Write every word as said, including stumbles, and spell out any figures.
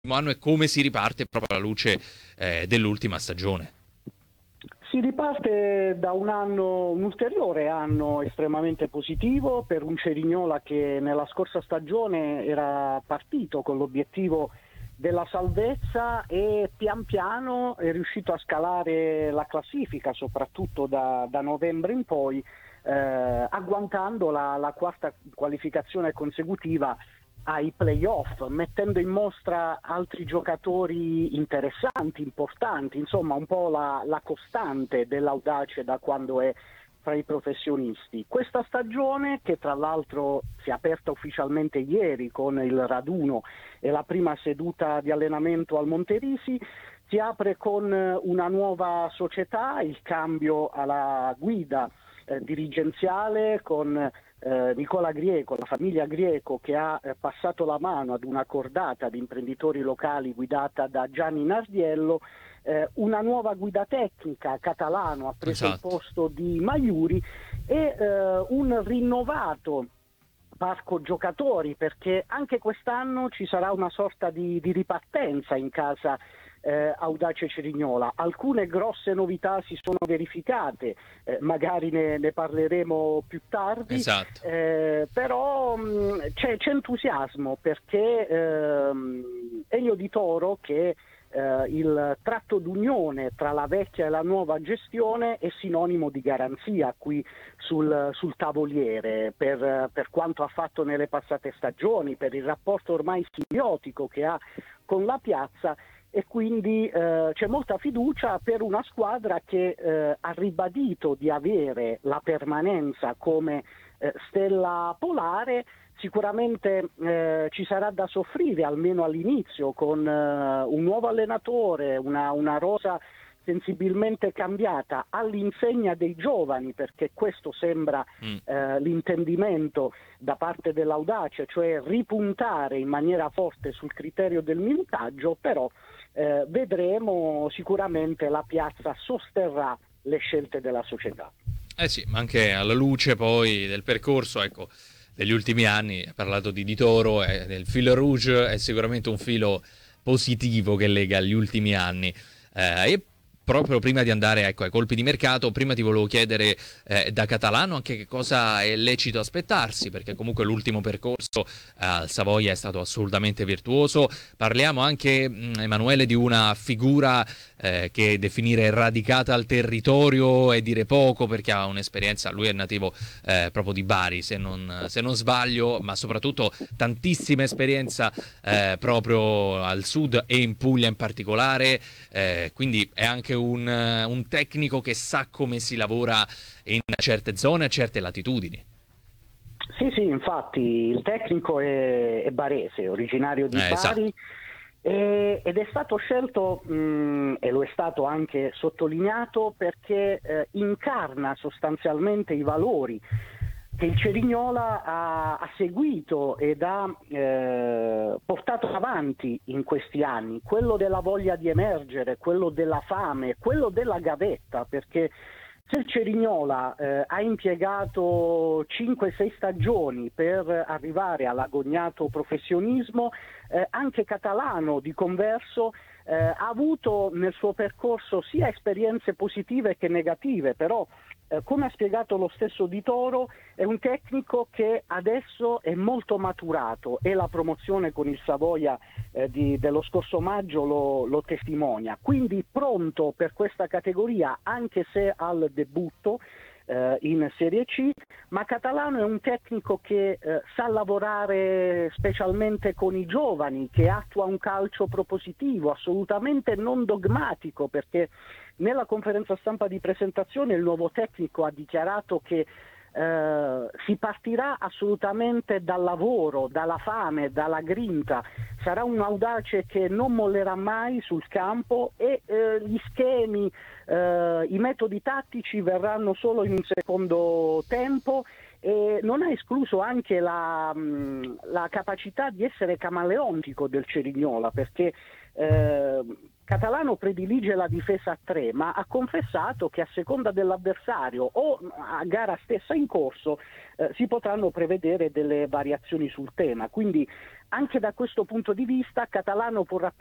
anno e come si riparte proprio alla luce eh, dell'ultima stagione. Si riparte da un anno, un ulteriore anno estremamente positivo per un Cerignola che nella scorsa stagione era partito con l'obiettivo della salvezza e pian piano è riuscito a scalare la classifica, soprattutto da, da novembre in poi, eh, agguantando la, la quarta qualificazione consecutiva ai playoff, mettendo in mostra altri giocatori interessanti, importanti, insomma un po' la, la costante dell'Audace da quando è fra i professionisti. Questa stagione, che tra l'altro si è aperta ufficialmente ieri con il raduno e la prima seduta di allenamento al Monterisi, si apre con una nuova società, il cambio alla guida eh, dirigenziale con Eh, Nicola Grieco, la famiglia Grieco, che ha eh, passato la mano ad una cordata di imprenditori locali guidata da Gianni Nardiello, eh, una nuova guida tecnica, Catalano ha preso Esatto. il posto di Maiuri e eh, un rinnovato parco giocatori, perché anche quest'anno ci sarà una sorta di, di ripartenza in casa Eh, Audace Cerignola. Alcune grosse novità si sono verificate, eh, magari ne, ne parleremo più tardi, Esatto. eh, però mh, c'è, c'è entusiasmo perché ehm, Elio Di Toro, che eh, il tratto d'unione tra la vecchia e la nuova gestione, è sinonimo di garanzia qui sul, sul tavoliere per, per quanto ha fatto nelle passate stagioni, per il rapporto ormai simbiotico che ha con la piazza, e quindi eh, c'è molta fiducia per una squadra che eh, ha ribadito di avere la permanenza come eh, stella polare. Sicuramente eh, ci sarà da soffrire almeno all'inizio con eh, un nuovo allenatore, una, una rosa sensibilmente cambiata all'insegna dei giovani, perché questo sembra Mm. eh, l'intendimento da parte dell'Audace, cioè ripuntare in maniera forte sul criterio del minutaggio, però eh, vedremo, sicuramente la piazza sosterrà le scelte della società. Eh sì, ma anche alla luce poi del percorso, ecco, degli ultimi anni, ha parlato di Di Toro e del fil rouge, è sicuramente un filo positivo che lega gli ultimi anni. Eh, e proprio prima di andare, ecco, ai colpi di mercato, prima ti volevo chiedere eh, da Catalano anche che cosa è lecito aspettarsi, perché comunque l'ultimo percorso eh, al Savoia è stato assolutamente virtuoso. Parliamo anche, mh, Emanuele, di una figura eh, che definire radicata al territorio è dire poco, perché ha un'esperienza, lui è nativo eh, proprio di Bari se non, se non sbaglio, ma soprattutto tantissima esperienza eh, proprio al sud e in Puglia in particolare, eh, quindi è anche un, un tecnico che sa come si lavora in certe zone, a certe latitudini. Sì, sì, infatti il tecnico è, è barese, originario di Eh, Bari, esatto. e- ed è stato scelto, mh, e lo è stato anche sottolineato, perché eh, incarna sostanzialmente i valori che il Cerignola ha, ha seguito ed ha eh, portato avanti in questi anni, quello della voglia di emergere, quello della fame, quello della gavetta, perché se il Cerignola eh, ha impiegato cinque sei stagioni per arrivare all'agognato professionismo, eh, anche Catalano di converso eh, ha avuto nel suo percorso sia esperienze positive che negative, però eh, come ha spiegato lo stesso Di Toro, è un tecnico che adesso è molto maturato e la promozione con il Savoia eh, di, dello scorso maggio lo, lo testimonia, quindi pronto per questa categoria anche se al debutto eh, in Serie C, ma Catalano è un tecnico che eh, sa lavorare specialmente con i giovani, che attua un calcio propositivo, assolutamente non dogmatico, perché nella conferenza stampa di presentazione il nuovo tecnico ha dichiarato che eh, si partirà assolutamente dal lavoro, dalla fame, dalla grinta. Sarà un Audace che non mollerà mai sul campo e eh, gli schemi, eh, i metodi tattici verranno solo in un secondo tempo, e non ha escluso anche la, mh, la capacità di essere camaleontico del Cerignola, perché eh, Catalano predilige la difesa a tre, ma ha confessato che a seconda dell'avversario o a gara stessa in corso eh, si potranno prevedere delle variazioni sul tema, quindi anche da questo punto di vista Catalano può